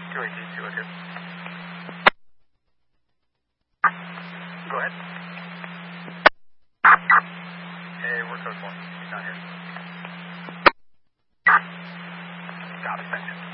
218, look here. Go ahead. Hey, we're code 1. He's not here. Got it, thank you.